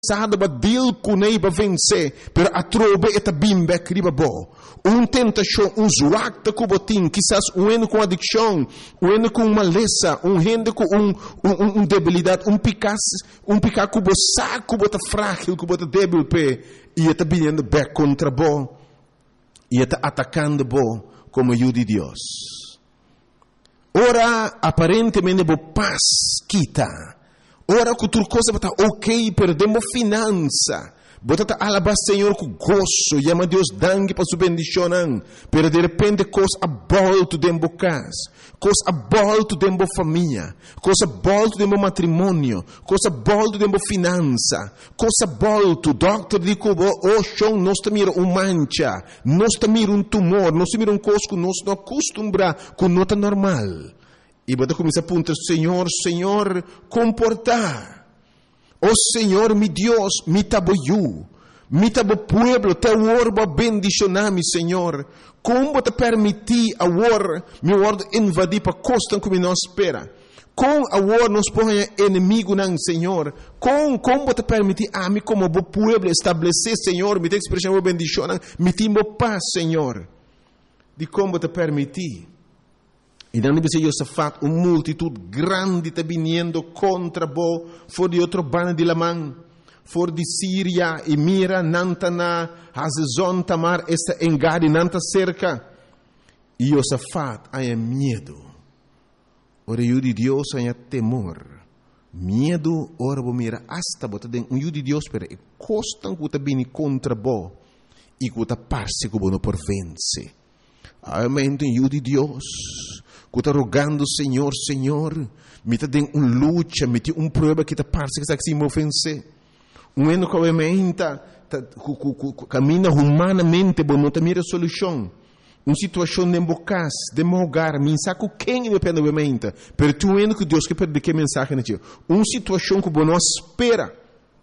cansado ba dil kunay ba vencer, pero atrobe eta bimbek riba bo. Tentação, zwak ta kubotin, quizás ano com adicção, ano com maleza, gente com debilidade, picar kubo sa kubota frágil, kubota débil pe, e eta vindo back contra bo, e eta atacando bo como ajuda de Deus. Ora aparentemente bo paz quita. Ora que outra coisa está ok, perdemos finança. Bota alabar Senhor com gozo, chama Deus dangue para sua bendição, pero de repente coisa abolto dentro da casa, coisa abolto dentro da família, coisa abolto dentro do matrimônio, coisa abolto dentro da finança, coisa abolto, doctor diz oh chão, nós estamos mancha, nós estamos tumor, nós estamos coisa que nós não acostumbra com nota normal. E bota começa a apontar, Senhor, comportar. Oh Senhor, mi Deus, mi tabo pueblo, te orbo bendicionar-me, Senhor. Como te permitir a mi word invadir para costa como nós espera. Com a nos põe inimigo não, Senhor. Como te permitir a mim como pueblo estabelecer, Senhor, me te expressão bendição, me timbo paz, Senhor. De como te permitir. E não deve ser Josafat, multitud grande está vindo contra bo, for de outro bando de Lamã, for de Síria, e mira, Nantana, Hazezon, Tamar, esta engade, Nanta cerca. E Josafat, há medo. Ora, o de Deus, há temor. Medo, ora, bo mira, hasta bota den, o de Deus, pero e costan que está vindo contra bo, e que está parse que bo não por vence. Amém, o de Deus. Que está rogando, Senhor, me está dando luta, me tem prova que está parece que está se ofense. Ano que obviamente caminha humanamente, mas não está mira solução. Situação de embocas, de mogar, me saco quem depende obviamente. Pero tu ano que Deus que perde que mensagem na tia. Situação que não espera.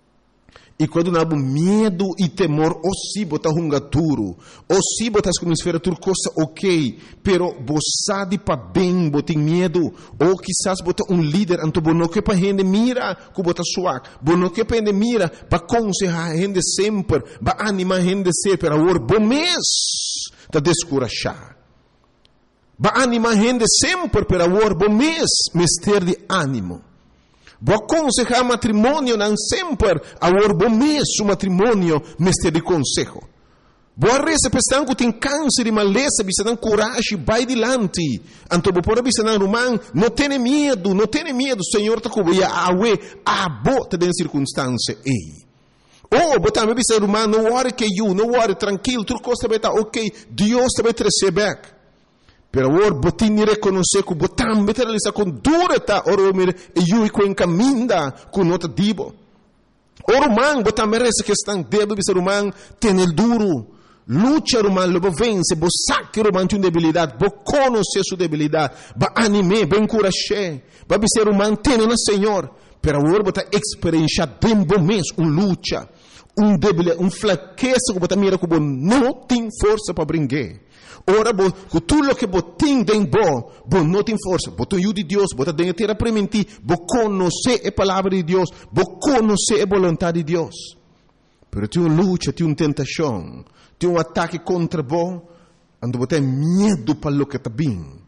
E quando não há medo e temor, ou se botar duro, ou se botar como esfera tudo coisa ok, pero você de para bem, botar medo, ou quizás botar líder, então não que para gente mira, que botar suave, não que para gente mira, para aconselhar a gente sempre, para animar a gente sempre, para o bom mês, para descorachar. Para animar a gente sempre, para o bom mês, ter de ânimo. Vou aconselhar matrimônio não sempre a bom mês o matrimônio mestre de consejo. Vou reza pensando que tem câncer e maleza, bisa dan coragem, vai adiante. Então vou por bisa dan rumang, não tenha medo, Senhor tá com a bota de circunstância ei. Oh, botar me bisa rumang, não worry que não worry, tranquilo, tudo costa beta, ok, Deus também te recebe. Pero ora botin reconhecer que botam beteraliza com durata ora mir e yui com encaminda com nota dibo. Ora man botam merece que estão débil bisa rumang tem el duro. Lucha rumang lobo vence, bo saque rumang tem debilidade, bo conhecer sua debilidade, ba anime, ba encorajar, ba bisa rumang tem na Senhor. Pero ora botar experiência tempo mês lucha, debilidade, fraqueza que botam mira que bo não tem força para brincar. Ora, com tudo que botem tem bom não tem força. Botem o de Deus, botem dentro terra permitir, bo conhecer a palavra de Deus, bo conhecer a vontade de Deus. Pero tem uma luta, tem uma tentação, tem ataque contra bom, ando botem medo para o que está bem.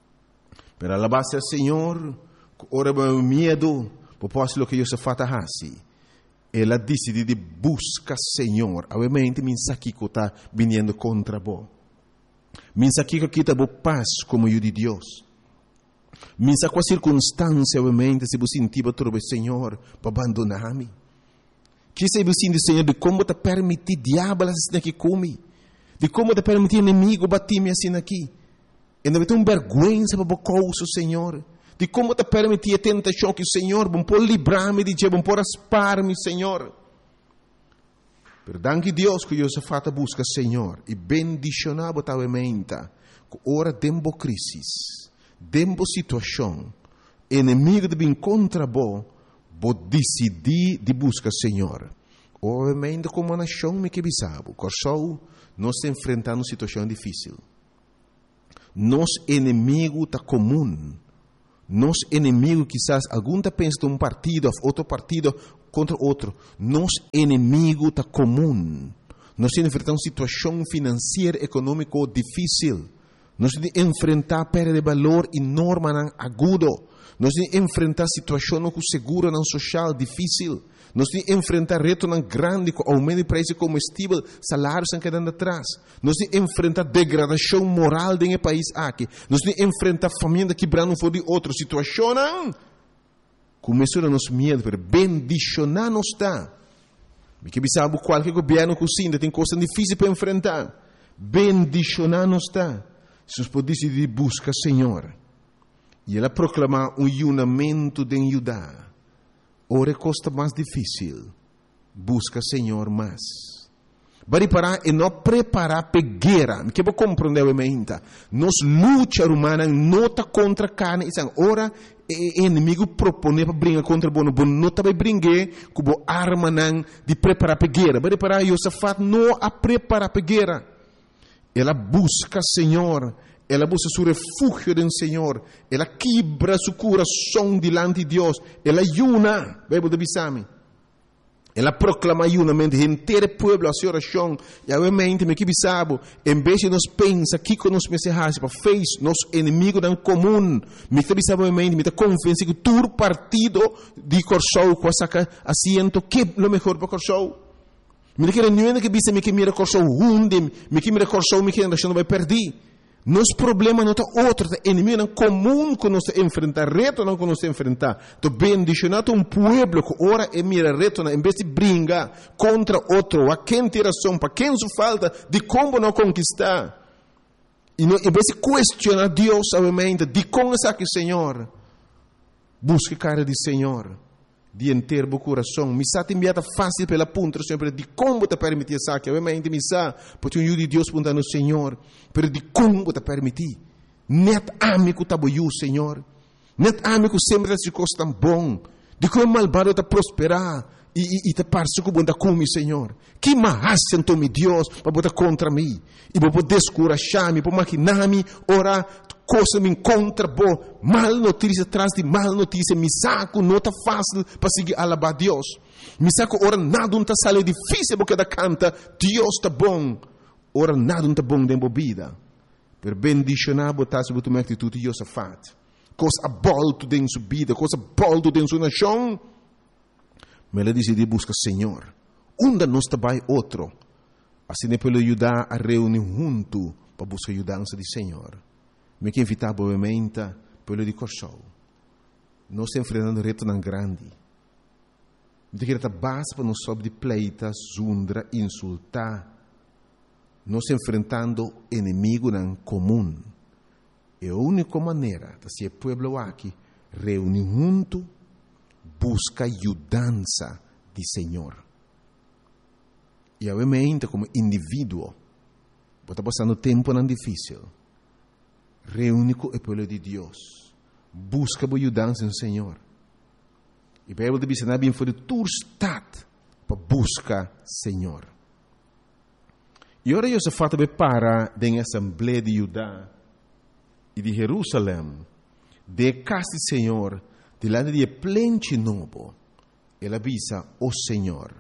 Pero a base do Senhor, ora medo, por posso o que Deus faz assim. Ela decide de buscar Senhor, obviamente mensagem que está vindo contra bom. Minsa que kita bo paz como o de Deus. Minsa com a circunstância, obviamente, se você sentir o Senhor para abandonar-me. Que se você sentir, Senhor, de como te permitir diabo assim aqui come, de como te permitir inimigo bater-me assim aqui. E não tem vergonha para bocoso, Senhor. De como te permitir a tentação que o Senhor bom por livrar-me de bom por aspar-me, Senhor. Pero danke Deus que Josafat busca Senhor e bendicionar botavamente que ora dembo crisis, dembo situação, inimigo de bem contra bo decidir de buscar Senhor. Obviamente como nação me que bisabo, corsou nós enfrentando situação difícil. Nos inimigo tá comum. Nos inimigo quizás algum tá pensa de um partido, outro partido contra outro. Nosso inimigo está comum. Nós enfrentamos uma situação financeira, econômica difícil. Nós enfrentar perda de valor enorme, agudo. Nós enfrentar situação com seguro social difícil. Nós enfrentar reto grande com aumento de preço de combustível, salários estão quedando atrás. Nós enfrentar degradação moral do país aqui. Nós enfrentar família quebrando fora de outra situação. Começou a nos medo, pero bendicionar não está. Porque sabe qualquer governo que ainda tem coisas difíceis para enfrentar. Bendicionar não está. Se nós podemos decidir buscar Senhor. E ela proclamar unimento de ajudar. Ora costa mais difícil. Busca Senhor mais. Bari parar e não preparar para guerra. Que vou compreender realmente. Nos luta humana não está contra carne. Ora inimigo propõe para brincar contra o bono. Não está para brincar com a arma de preparar para guerra. Bari parar Josafat não a preparar para guerra. Ela busca Senhor. Ela busca seu refúgio do Senhor. Ela quebra seu coração diante de Deus. Ela ayuna. Bíblia de Bisami. Ela proclama ayunamento. Inteiro povo a sua oração. E obviamente, me que bisabo. Em vez de nós pensar que com nos mensagens para fez nosso inimigo em comum. Me que bisabo obviamente. Me que confiança que todo partido de Corsou com essa assento que é o melhor para Corsou. Me que não é que bisa me que mira Corsou hunde. Me que mira Corsou me que a nação vai perder. Nosso problema não está outro, é inimigo comum que nós enfrentar, reto não que nós enfrentar. Então, bendicionado um povo que ora e mira reto, em vez de brincar contra outro, a quem tem razão, para quem se falta, de como não conquistar. E não, em vez de questionar Deus, obviamente, de como está aqui, Senhor, busque cara de Senhor. De inteiro o coração. Me sa enviada fácil pela ponta, sempre de como te permitir essa que obviamente me sa, porque o de Deus punta no Senhor, pero de como te permitir. Net amigo tá boiu, Senhor. Net amigo sempre se coisa tão bom. De como malvado te prosperar e te parece que bom da come, Senhor. Que mais sentou me Deus para botar contra mim e para poder descurajar-me, para maquinar-me, orar coisa me encontra boa, mal notícia atrás de mal notícia, me saco, não está fácil para seguir alabar Deus. Me saco, ora nada não está sale difícil porque da canta, Deus está bom. Ora nada não está bom dentro da vida. Per bendicionar botar sobre tua atitude de Josafat. Coisa bolto dentro sua vida, coisa bolto dentro sua nação. Mas ela decidiu buscar Senhor. Onde nós trabalha outro. Assim é para ajudar a reunir junto para buscar a ajudança do Senhor. Me que invitar obviamente pelo de Corsou. Nós estamos enfrentando reto tão grande. De que base para nós sobre de pleita, zundra, insultar. Nós estamos enfrentando inimigo não comum. E a única maneira de ser povo aqui reunir junto, busca ajudança de Senhor. E obviamente como indivíduo, está passando tempo não difícil. Reúne com o povo de Deus. Busca a ajudança no Senhor. E a Bíblia diz que bem foi tu estado para buscar Senhor. E ora Josafat para da Assembleia de Judá e de Jerusalém, de casa do Senhor, delante de plente novo. Ele avisa o Senhor.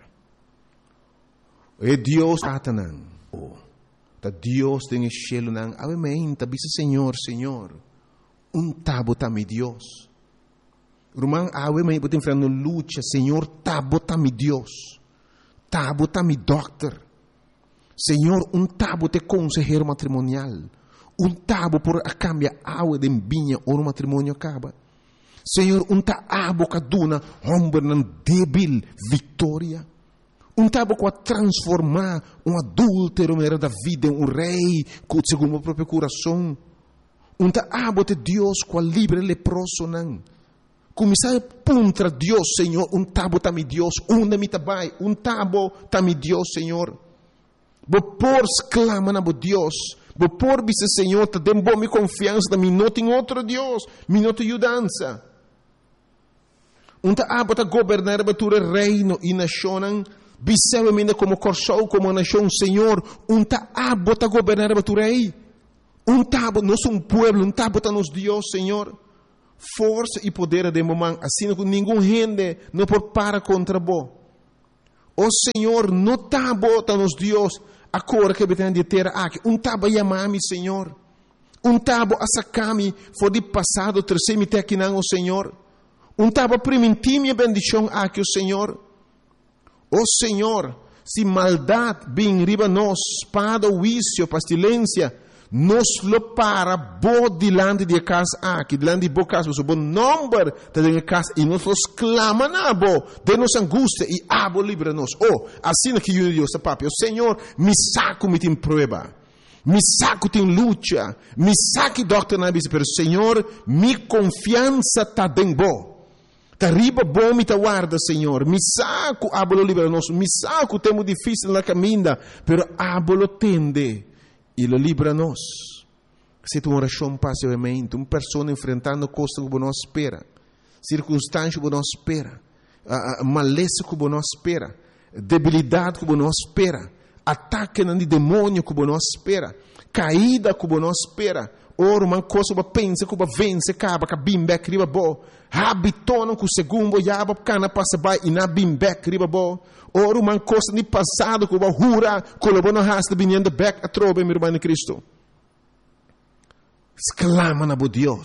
E Deus Satanás. Da Deus tem cielo nang obviamente bisa Senhor tabo mi Deus rumang obviamente botem frente luta Senhor tabo mi Deus tabo mi doctor Senhor tabo te consejero matrimonial tabo por a cambia agua de vinha ou no matrimônio acaba Senhor abo kaduna hombre nan débil vitória tabo com a transformar adúltero da vida em rei segundo o próprio coração. Tabo de Deus com a livre leproso não. Começar a puntra Deus, Senhor. Tabo mi Deus. Onde me tabai. Tabo mi Deus, Senhor. Por exclama na Deus. Por bisa Senhor. Te dem bom confiança da mim. Não tem outro Deus. Me não tem ajudança. Abo te governar a reino e nação. Bisewamente como Corsou, como nação, Senhor, abo está governar a tu rei. Tabo, nós somos povo, tabo está nos Deus, Senhor. força e poder de mamãe, assim que nenhum gente não pode parar contra bo. O Senhor não está bota nos Deus a cor que tem de ter aqui. Taba chamar-me, Senhor. Taba a sacar-me for de passado, terceiro te aqui não, o Senhor. Taba permitir minha bendição aqui, o Senhor. O Senhor, se maldade vem riba nós, espada, vício, pestilência, nos lo para bo dilante de casa aqui, dilante de bo casa, o bom número de casa, e nós clama na bo, de nossa angústia, e abo livra-nos. Oh, assim que eu Deus, papai, o Senhor, me saco me tem prova, me saco tem luta, me saque doctor na bisa, pero Senhor, mi confiança tá bem bo. Tá riba bom me tá guarda, Senhor. Me saco, abolo livra-nos, me saco, temo difícil na caminha, pero abolo tende. E lo libra-nos. Se tu oração passivamente, uma pessoa enfrentando coisas que não espera, circunstâncias que não espera, maleza que não espera, debilidade que não espera, ataque de demônio que não espera, caída que não espera, ora uma coisa que pensa que vence, acaba que bimbek riba bo, habitona que o segundo yaba cana passa by e na bimbek riba bo. Ora uma coisa de passado que o jura colabora na raça vinhando back a trobe meu irmão em Cristo. Exclama na bo Deus.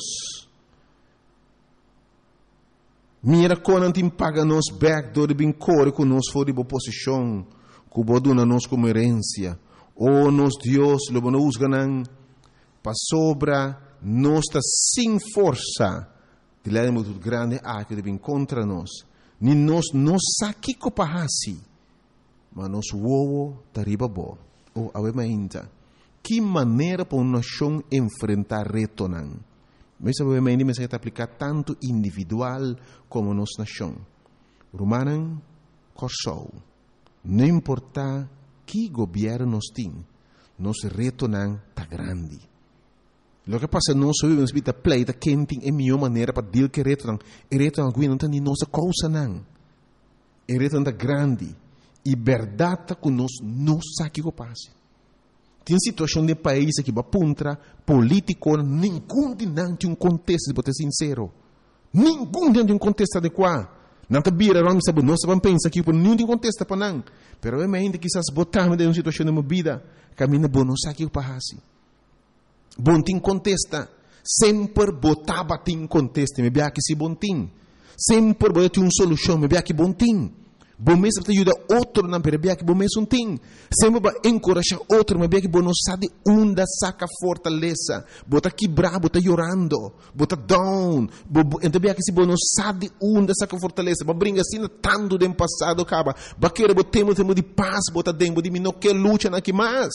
Mira quando te paga nos back do bem core com nos for de boa posição, que o dona nos como herência. Oh nos Deus, lo bono usganan para sobra nós está sem força. De lá é muito grande que de bem contra nós. Ni nos saki ko pahasi, mas nos wowo tariba bo. O awemainta. Que maneira para uma nação enfrentar reto nan? Mas awemainta me se aplicar tanto individual como nos nação. Romanan corsou. Não importa que governo nos tem, nos reto nan tá grande. Lo que passa nós vivemos vida pleita quente é a melhor maneira para dizer que reto não não tem nossa causa não. É reto não grande e verdade que nós não sabe o que passa. Tem situação de país que va puntra político nenhum de não tem contexto para ser sincero. Nenhum de um contexto adequado. Não te vira nós vamos pensar que não tem contexto para não. Pero é ainda que essas botarmos de uma situação de uma vida caminha bom não sabe o que passa. Bom tim contesta, sempre botava tim contesta, me bia que se bom tim, sempre botava uma solução, me bia que bom tim, bom mesmo te ajuda outro na me bia que bom mesmo tim, sempre vai encorajar outro, me bia que bom não sabe onde saca fortaleza, bota quebrar, bota chorando, bota down, então bia que se bom não sabe onde saca fortaleza, mas brinca assim tanto do passado acaba, baqueira botemos de paz, bota dentro de mim não quer luta na que mais.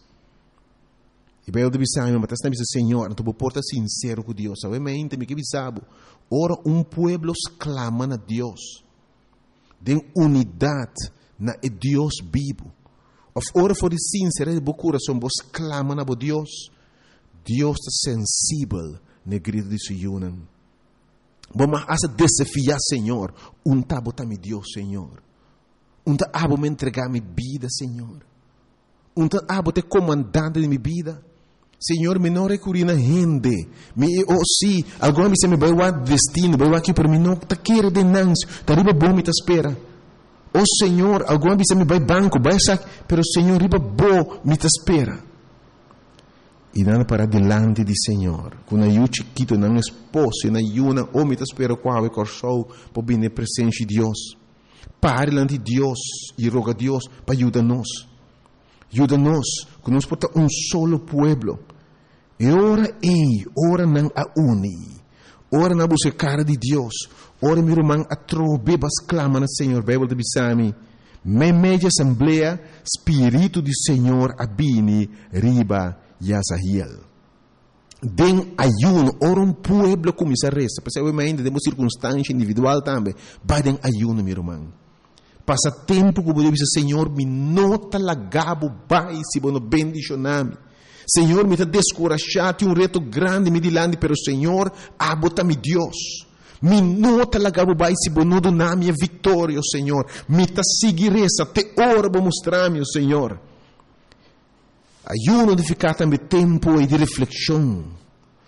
E bem, eu deve saber, mas está dizendo, Senhor, tu porta sincero com Deus. Obviamente, me que bisabo. Ora, pueblo clama a Deus. De unidade na Deus vivo. Ora, for de sincero, de coração, vos clama a Deus. Deus está sensível na grito de Sion. Vamos a desafiar, Senhor. Tabo tá meu Deus, Senhor. Tabo me entregar minha vida, Senhor. Tabo te comandante de minha vida. Senhor, me não recorri na gente. Se alguma vez me vai o destino, vai aqui para mim, não está querendo de nancio, está riba bom me espera. Senhor, alguma vez me vai banco, vai sair, pero Senhor, riba bom me espera. E nada para delante de Senhor, com a chiquito, não esposo, na yuna, ou me espera qual é corsou, para vir na presença de Deus. Pare delante de Deus e roga a Deus para ajudar-nos. Ajuda-nos, que nós podemos solo pueblo. E ora não a uni. Ora não busca cara de Deus. Ora meu irmão a trobe bas clama no Senhor. Bíblia de Bisami. Media assembleia, Espírito do Senhor abini riba Yasahiel. Den ayuno, ora pueblo começa a reza. Porque ainda temos circunstância individual também. Vai den ayuno, meu irmão. Passa tempo que eu dizer, Senhor, me nota lagabo vai se bono bendicioname. Senhor, me está descorajado, tem reto grande me dilante, pero Senhor, abota-me Deus. Me nota lagabo vai se bono doname a vitória, Senhor. Me está seguir essa, te ora para mostrar-me, Senhor. Ayuno de ficar também tempo e de reflexão.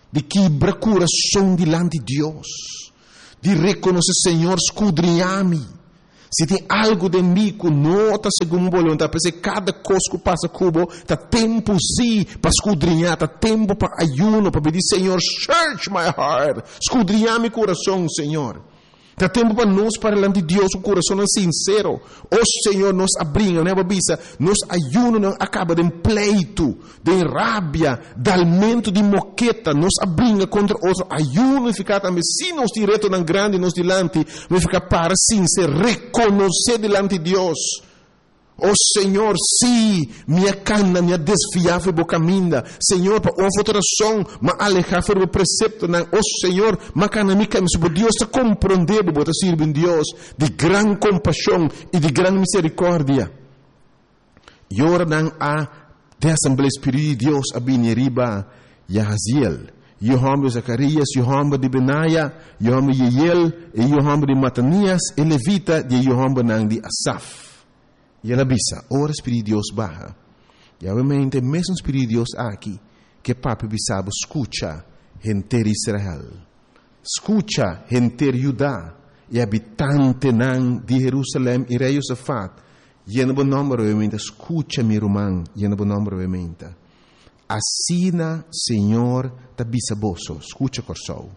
de quebrar coração diante de Deus, de reconhecer, Senhor, escudrinhar-me. Se tem algo de mim que não está segundo a vontade, porque cada coisa que passa cubo, está tempo sim para escudrinhar, está tempo para ayuno, para pedir, Senhor, search my heart, escudrinhar meu coração, Senhor. Está tempo para nós, para diante de Deus, o coração é sincero. O Senhor nos abriga, né, babisa? Nos ayuno não acaba de pleito, de rabia, de alimento de moqueta, nos abriga contra outro. Ayuno e ficar também, se nos direto não grande, nos dilante, vai ficar para sincero, reconhecer diante de Deus. Oh Senhor, sim, minha cana, minha desfiável boca minda. Senhor, para uma alteração, mas alejar o precepto, não. Oh Senhor, mas cana mica, mas Deus está compreendendo, bota servir em Deus, de grande compaixão e de grande misericórdia. E ora não há de Assembleia Espírita de Deus, a Bineriba, Yahaziel, Yohamba Zacarias, Yohamba de Benaia, Yohamba Yeyel, e Yohamba de Matanias, e Levita, de Yohamba não de Asaf. E ela bisa, ora Espírito de Deus barra. E obviamente, mesmo Espírito de Deus aqui, que papi bisabo, escucha, gente Israel. Escucha, gente Judá, e habitante nan de Jerusalém e rei Josafat. E no bom nome, obviamente, escucha, meu irmão, e no bom nome, obviamente. Assina, Senhor, da bisaboso, escucha, corsou.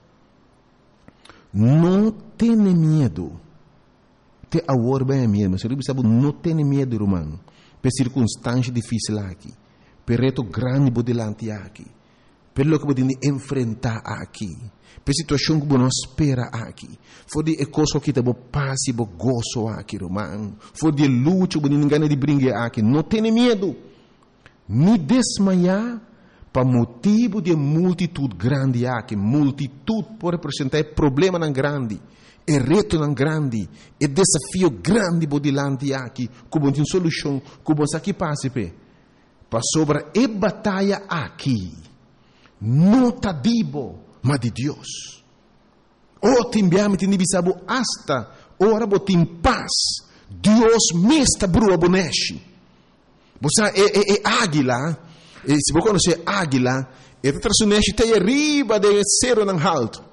Não tenha medo. Te agora bem mesmo, mas eu sabe não tem medo, irmão, por circunstância difícil aqui, por reto grande por delante aqui, pelo que podemos enfrentar aqui, por situação que não espera aqui, for de coisa que te bo passe, bo gozo aqui, irmão, for de luta que ninguém de brincar aqui, não tem medo, nem desmaiar, para motivo de multitude grande aqui, multitude pode representar problema não grande. É reto não grande, é desafio grande por delante aqui, como tem solução, como aqui passe para sobre a batalha aqui, não está dibo, mas de Deus. Oh, timbiame tem bisabo hasta ora botim paz, Deus me está brua boneshi. Você é águila, se você conhece águila, é traçoneshi tem arriba de cero não alto.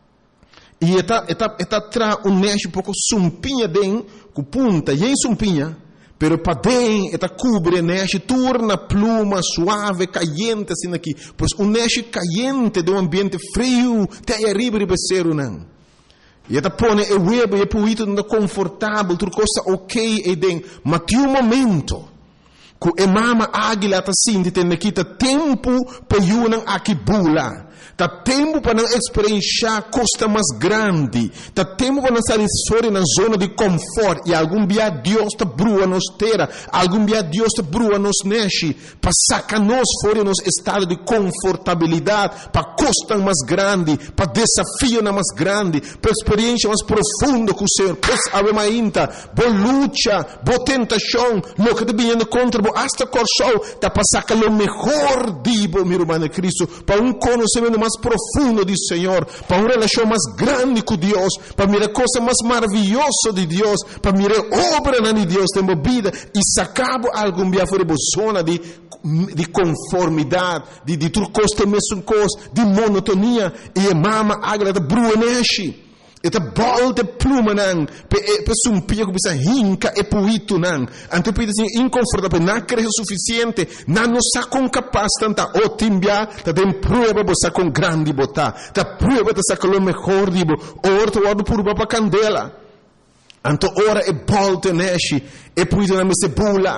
E está tra neche pouco sumpinha den com punta e sumpinha, pero para den está cubre neche torna pluma suave caliente assim aqui, pois neche caliente de ambiente frio tem arriba de becero não. E está põe o web e puito não confortável, tudo coisa ok e den, mas tem momento que a mama águila está sentindo tem aqui tempo para eu aqui bula. Tá tempo para não experienciar costa mais grande. Tá tempo para não sair fora na zona de conforto. E algum dia Deus está brua nos terra. Algum dia Deus está brua nos neche. Para sacar nós fora nos estado de confortabilidade. Para costa mais grande. Para desafio mais grande. Para experiência mais profunda com o Senhor. Pois ave mainta. Boa luta. Boa tentação. Lo que está vindo contra. Hasta corsou. Tá para sacar o melhor dibo, meu irmão Cristo. Para conhecimento mais profundo do Senhor, para uma relação mais grande com Deus, para mirar coisa mais maravilhosa de Deus, para mirar obra de Deus na vida e sacar algum dia fora da zona de conformidade, de tudo coisa mesmo coisa, de monotonia e a mama agrada bruaneshi. Eta volta pluma nan, pe sumpia que bisa hinca e puito nan. Ante pide assim inconfortável, não creio suficiente, não sa com capaz tanta otimbia, ta tem prueba bosa com grande bota, ta prueba ta sa com o melhor dibo, orto wado purba pa candela. Anto ora e volte neshi e puito na meste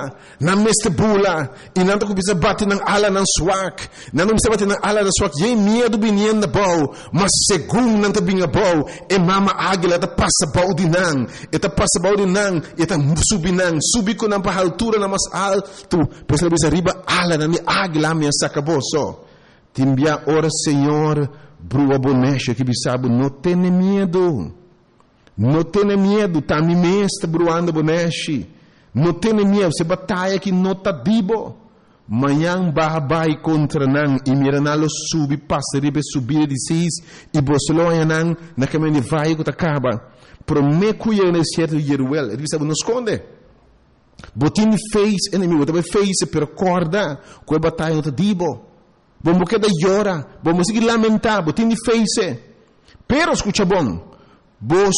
bula, e nanto que bisa bate nan ala nan swak, nanto bisa bate nan ala nan swak, ye medo binien na bau, mas segundo nanto binha bau, e mama águila ta passa bau de nan, e ta passa bau de nan, e ta subi com nan pa altura na mas alto, pois ela bisa riba ala nan mi águila minha sacaboso. Timbia ora Senhor, brua bonecha que bisabo não tem medo. Não tenha medo, tá me mesta bruando boneche. Não tenha medo, se batalha que não tá dibo. Manhã vai contra nan e miranalo subi passa ribe subir de sis e bosloia nan na caminho vai que acaba. Prometo eu nesse certo Jeruel, ele sabe não esconde. Botin fez inimigo, também fez per corda, que batalha não tá dibo. Vamos quedar llorar, vamos seguir lamentar, vos tem de face. Pero escucha bom, vos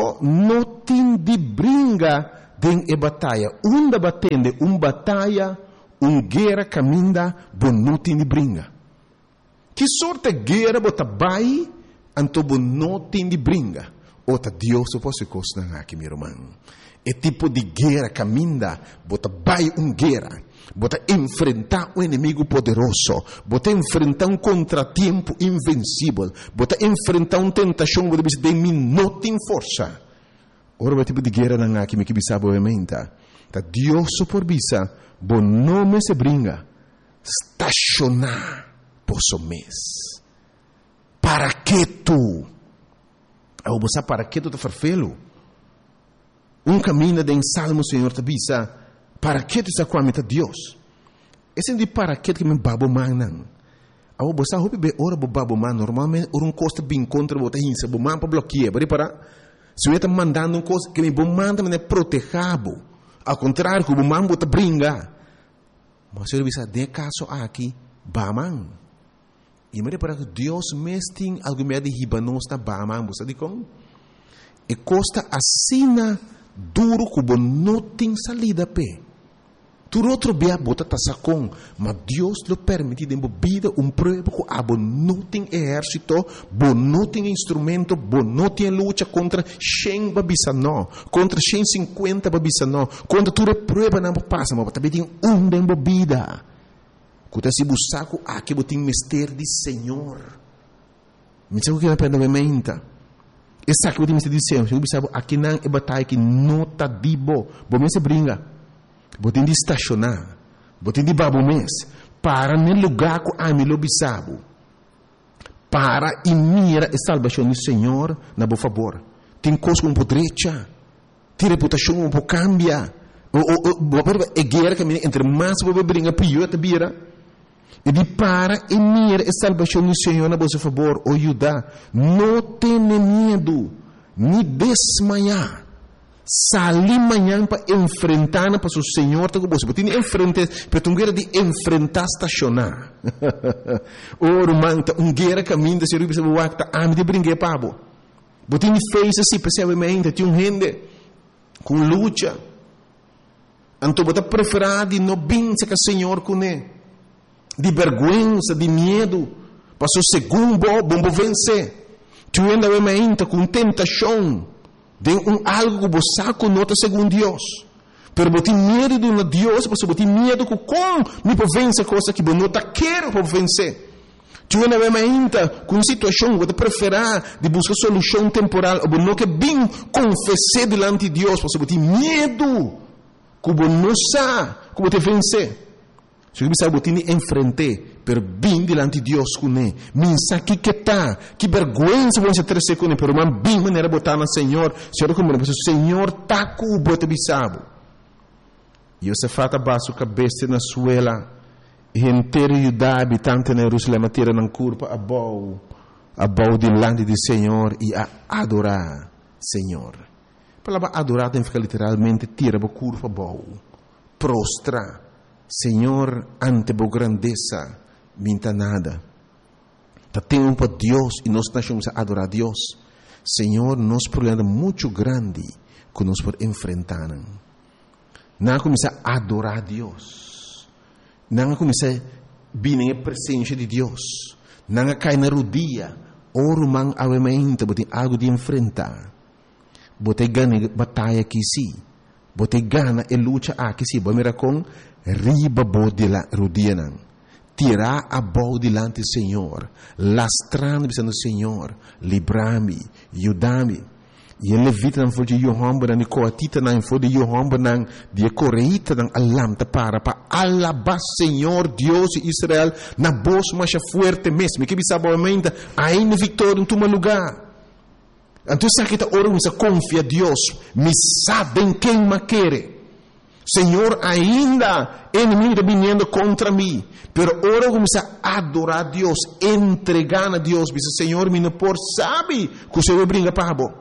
não tem de brinca den e batalha. Batende, batalha, guerra caminda, vos não tem de brinca. Que sorte guerra vos vai, então vos não tem de brinca. Ota Deus posso costar aqui, meu irmão. É tipo de guerra caminda, vos vai guerra. Bota enfrentar um inimigo poderoso, bota enfrentar um contratempo invencível, bota enfrentar uma tentação que você não tem força. Ora, o tipo de guerra não aqui me que bisa obviamente. Tá Deus por bisa, bom nome se brinca, estacionar posso mês. Para que tu? Ao você para que tu te farfelo? Caminho de Salmo Senhor te bisa. Para que tu está com a meta Deus? Esse de para que me babo man. Ao você hope be ora babo man normalmente costa bem contra bota hinsa bo man para bloquear, para se eu está mandando coisa que me bo manda me protegabo. Ao contrário, que bo man bota brinca. Mas eu bisa de caso aqui baman. E me para que Deus mesting algo me de hibanos na baman, você de como? E costa assina duro que não tem salida pé. Tu outro bia bota tasacon, mas Deus lo permite de vida prova que abo não tem exército, não tem instrumento, não tem luta contra 100 babisano, contra 150 babisano, contra tu prova não passa, mas também tem de vida. Quando se buscar aqui botem mistério de Senhor. Me sabe o que é pena mementa? Essa que eu te disse, eu sabe aqui não é batalha que não tá dibo, bom se brinca. Botem de estacionar, botem de babo mês, para no lugar que a mim lo bisabo, para e mira a salvação do Senhor na boa favor. Tem coisa um pouco direita, tem reputação um pouco cambia, é guerra que entre mais você brinca pior te vira. E de para e mira a salvação do Senhor na boa favor, o Judá, não tenha medo, nem desmaiar. Salir amanhã para enfrentar para o Senhor, tá com você. Você tem que enfrentar, mas tu guerra de enfrentar estacionar. Ora, manta, guerra caminho de ser você vai estar a me de brincar pabo. Você tem que fazer assim, percebamente, tem gente com luta. Então você preferir de não vencer com o Senhor com ele, de vergonha, de medo, para o segundo bom vencer. Tu ainda vai com tentação. De algo que você conota segundo Deus. Pero você tem medo de um Deus, você tem medo que como me pode vencer coisa que você não quer para vencer. Tu não vai ainda com uma situação que você preferir de buscar solução temporal, ou não que bem confessar diante de Deus, você tem medo que você não sabe como te vencer. Se você sabe, você tem que enfrentar, pero bem diante de Deus com ele. Minsa que tá, que vergonha você ter com ele, pero man bem maneira botar no Senhor. Senhor como o Senhor tá com o bote bisabo. E você fata baixo cabeça na suela, e inteiro Judá habitante na Jerusalém tira na curva a bau diante do Senhor e a adorar Senhor. A palavra adorar tem que ficar literalmente tira a curva bau, prostrar. Senhor, ante a grandeza, minta nada. Temos para Deus e nós estamos a adorar a Deus. Senhor, nosso problema é muito grande que nós podemos enfrentar. Não começar a adorar a Deus. Não começar a vir na presença de Deus. Não cair na rodilha. Oro man avementa, botem algo de enfrentar. Botem ganha batalha aqui sim. Botem gana e luta aqui sim. Vamos com riba bode la rodina, tirar a boa delante do Senhor, lastrando pensando Senhor, livrar-me, ajudar-me. E ele levita não foi de Yohamba, não coatita não foi de Yohamba, não de correita não alamta para alabar Senhor Deus de Israel na voz mais forte mesmo, que bisabamente ainda vitória em todo lugar. Então sabe que ora você confia Deus, me sabem quem me quer. Senhor, ainda inimigo vindo contra mim, pero ora começa a adorar a Deus, entregar a Deus, diz Senhor, me não por sabe que o Senhor brinca para bo.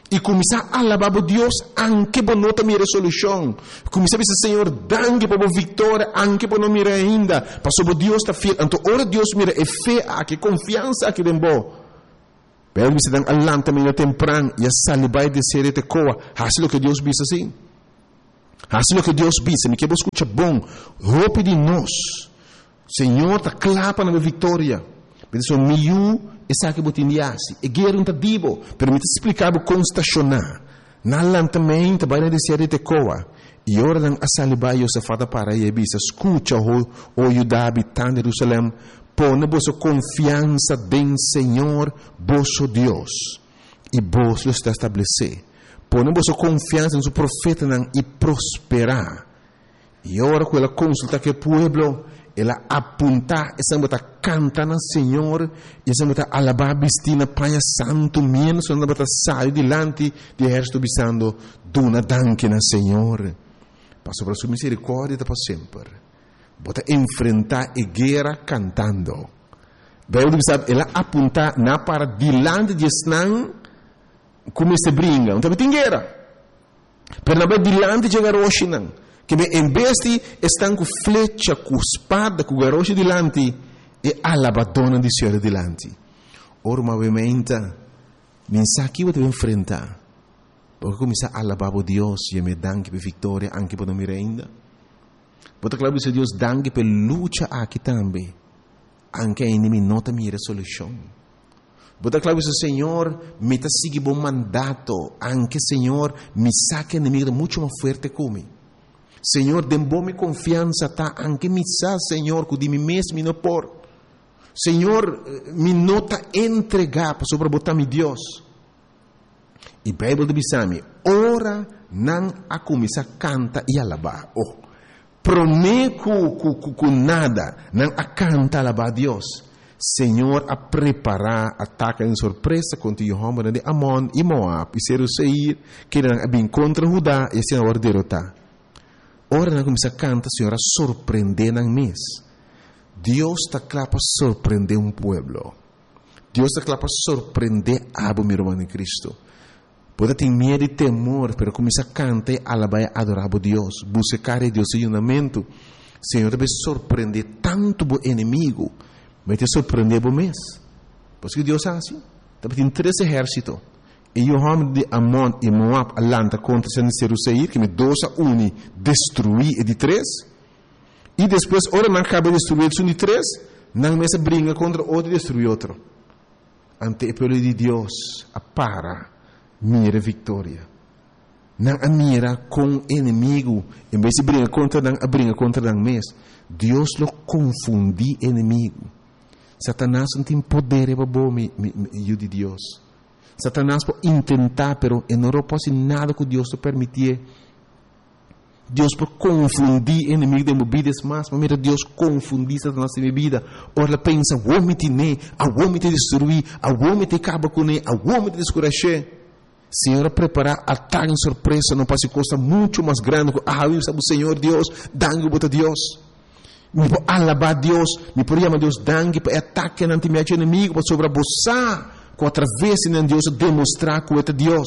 E começar a alabar a Deus anche por não ter minha resolução. Começar a dizer, Senhor, danke por a vitória, anche por não mirar ainda. Passou Deus está fiel. Então, ora Deus mira é fé aqui, confiança aqui dentro. Pero você dá alanta meio temprano e a salibai de ser te coa. Assim o que Deus diz assim. Assim o que Deus diz. Me quero escutar bom. Roupa de nós. Senhor, está clapa na minha vitória. Mas o meu essa que botindiasi. E guerra não está dibo. Permite explicar como estacionar. Na lantamento, vai na ser te coa. E ora não a salibai o safada para e bisa. Escuta o Judá habitante de Jerusalém. Põe vossa confiança em Senhor, vosso Deus, e vos lo está estabelecer. Põe vossa confiança em seu profeta e prosperar. E ora, com ela consulta que o povo, ela aponta, essa bota canta na Senhor, e essa bota alabar bistina panha santo, menos, essa bota sai delante de exército bisando, duna danke na Senhor. Passo para sua misericórdia para sempre. Bota enfrentar a guerra cantando. Bem, ela aponta na para dilante de Snan, como se brinca. Então, tem guerra. Pero na dilante de garoche não. Que em vez de estar com flecha, com espada, com garoche dilante, e alabadona de Senhor dilante. Ora, obviamente, nem sabe que vai enfrentar. Porque começa a alabar a Deus e me danke por vitória, anche por não me ainda. Bota claro que Deus danke per luta aqui também. Anche a inimigo nota minha resolução. Bota claro que o Senhor me está seguindo bom mandato. Anche Senhor me saque inimigo muito mais forte como. Senhor, dem bom me confiança tá. Anche me sa Senhor que de mim mesmo não por. Senhor, me nota entregar para sobre botar mi Deus. E Bíblia diz me, ora não a começar canta e alabar. Oh. Prometo com nada, não a canta alabar a Deus. Senhor, a preparar ataque em surpresa contra o homem de Amon e Moab e Seir, que não bem contra Judá e se não derrotar. Ora não começa a cantar, Senhor, a surpreender na mês. Deus está claro para surpreender um povo. Deus está claro para surpreender a meu irmão em Cristo. Pode ter medo e temor, pero começa a cantar e alabar e adorar a Deus. Buscar a Deus em unamento. Senhor, deve surpreender tanto o inimigo, vai te surpreender o mês. Porque Deus é assim. Deve ter 3 exércitos. E o homem de Amon e Moab alanta contra Seir, que me 2-1 destruir e de 3. E depois, ora não acaba de destruir um de 3, não mais briga contra outro e destruir outro. Ante o povo de Deus, para mira vitória. Não a mira com inimigo. Em vez de briga contra o mês. Deus lo confundi inimigo. Satanás não tem poder para de Deus. Satanás pode tentar, pero não pode nada que Deus te permitir. Deus pode confundir inimigo de minha vida, mas mira, Deus confundir Satanás de minha vida. Ora, pensa, vou me tener, vou me destruir, vou me acabar com ele, vou me descuracher. Senhor, preparar ataque em surpresa, não pode costa muito mais grande. Sabe o Senhor Deus, dangue para Deus. Me pode alabar Deus, me pode chamar Deus, dangue para ataque ante meu inimigo, para sobreabusar, com através de Deus, demonstrar que é Deus.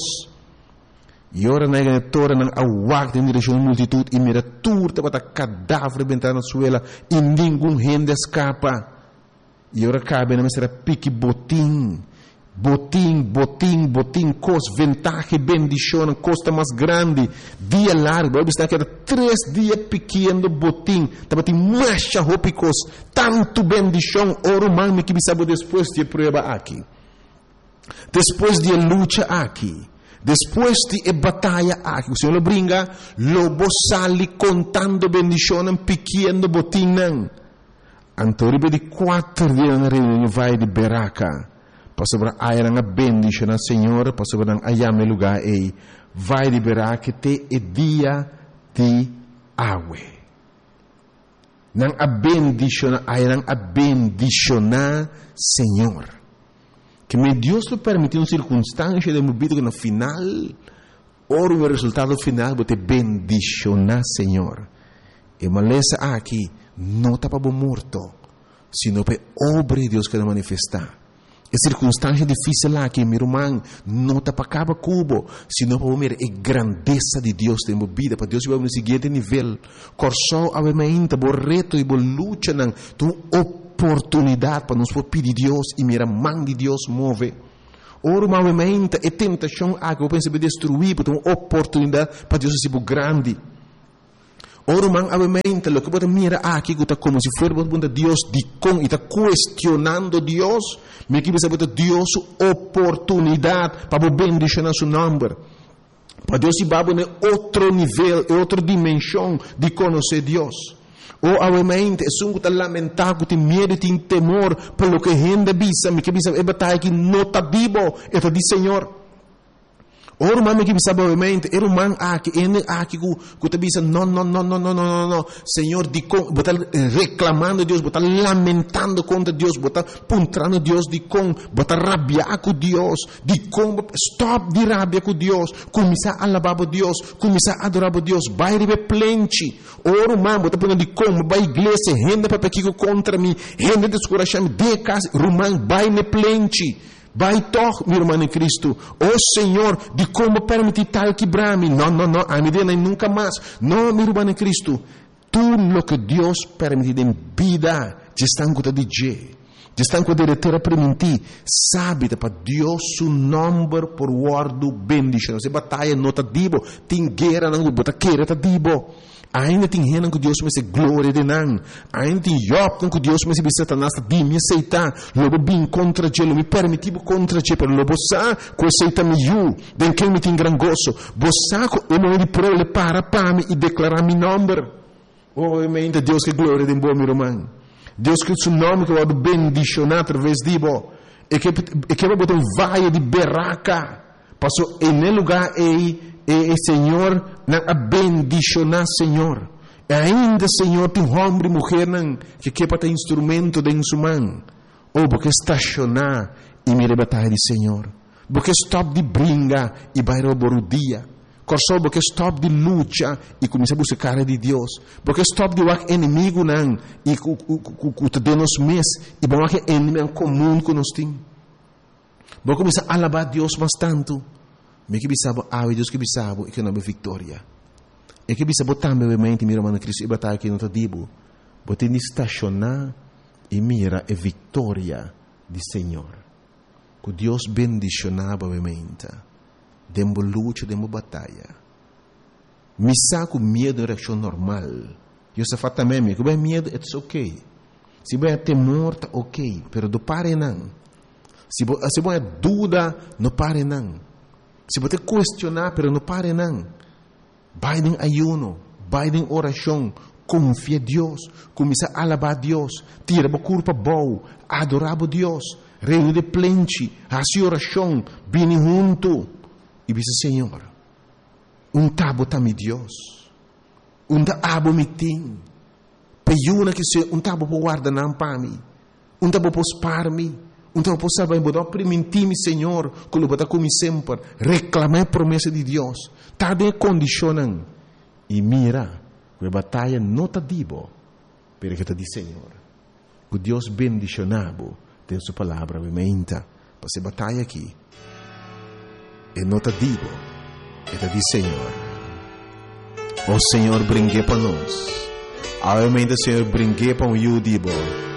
E ora na igreja, não aguarda em direção à multitud, e mira turta para cadáver bentar na suela, e nenhum rende escapa. E ora cabe na mesa pique botim, cos, ventaja, bendição, costa mais grande, dia largo, está que era 3 dias pequeno botim, estava tem marcha ropicos, tanto bendição, oro mal me que sabe depois de prova aqui, depois de luta aqui, depois de batalha aqui, o Senhor brinca, lobo sali contando bendição, pequeno botim não, anterior de 4 dias na reunião vai de Beraca. Pastor ai nga bendition na Senhor, pastor nang ayame lugar e vai liberar que te e dia de awe. Nang a bendition ai nang a bendicionar Senhor. Que me Deus lo permitiu uma circunstância de meu vida que no final, ora o resultado final vou te bendicionar Senhor. E maleza aqui não está para morto, sino para obra de Deus que vai manifestar. circunstância difícil lá que meu irmão não está para acabar cubo, senão para ver a grandeza de Deus em minha vida, para Deus vai no seguinte nível. Corso obviamente, bo reto e bo luta não, tu oportunidade para nos pedir Deus e mira mão de Deus move. Ora, obviamente, a tentação que eu penso destruir, porque uma oportunidade para Deus ser grande. Ora, obviamente, o que você mira aqui, que está como se fosse Deus de com e está questionando Deus, me que você bota Deus oportunidade para bendicionar seu nome. Para Deus se baba em outro nível, em outra dimensão de conhecer Deus. Ou, obviamente, é um que está lamentado, que tem medo, tem temor, pelo que a gente bisa, me que bisa, é batalha que não está vivo, é do Senhor. Ora, mami que bisa, obviamente, era um man aqui, que está bisa, não, Senhor, botar reclamando Deus, botar lamentando contra Deus, botar puntrando Deus, botar rabiar com Deus, stop de rabia com Deus, começar a alabar Deus, começar a adorar Deus, vai receber plente. Ora, mami, botar punando vai igreja, renda para pequeno contra mim, renda descoração, de casa, rumão, vai ne plente. Vai toch, meu irmão em Cristo. Oh Senhor, de como permitir tal quebrar-me. Não, a minha nunca mais. Não, meu irmão em Cristo. Tudo o que Deus permite em vida, já está com o DJ. Já está com o diretor a permitir. Sabe, para Deus, o nome por guardo bendição. Se batalha não está dibo. Tem guerra, não está querer está dibo. Ainda tem gente que Deus me se glória de não. Ainda tem Job que Deus me se Satanás de me aceitar. Logo bem contra ele, me permitiu contra ele, pero logo sa que aceita me eu, den que me tem gran gozo. Bossa o momento de prole para me e declarar meu nome. Obviamente Deus que glória de bom meu irmão. Deus que seu nome que vai bendicionar através de bo. E que vai botar vaia de berraca. Passou em lugar e Senhor, a bendicionar, Senhor. E ainda, Senhor, tem homem e mulher que quer ter instrumento de sua ou porque estacionar e me batalha de Senhor. Porque stop de brinca e vai roubar o dia. Corso porque stop de luta e começa a buscar de Deus. Porque stop de o inimigo não e o te deu nos mês e bom que inimigo comum que nós temos. Porque começa a alabar Deus mais tanto. Me que bisabo, Deus que bisabo, e que não é vitória. E que bisabo também, obviamente, meu irmão Cristo, e batalha que não está dibo. Bote de estacionar e mira a vitória do Senhor. Que Deus bendicionava, obviamente. Dembo luta, dembo batalha. Me saco medo em reação normal. Eu só faço também, que bem medo, it's ok. Se bem temor, tá ok. Pero do pare não. Se bem dúvida, não pare não. Se você questionar, pero não pare não. Vai em ayuno, vai em oração, confia em Deus, começa a alabar Deus, tira a culpa boa, adorar a Deus, reino de plente, a oração, vem junto. E diz, Senhor, tabo também Deus, tabo me tem, peiuna que se tabo por guardar não para mim, tabo por spar me. Então, posso saber, vou permitir-me, Senhor, que eu vou como sempre, reclamar a promessa de Deus. Está de condicionando. E mira, que a batalha não está dibo, pero que está de Senhor. Que Deus bendicionado, tem sua palavra, obviamente, para essa batalha aqui. E não está dibo, está de Senhor. O Senhor brinque para nós. Obviamente, o Senhor brinque para o dibo.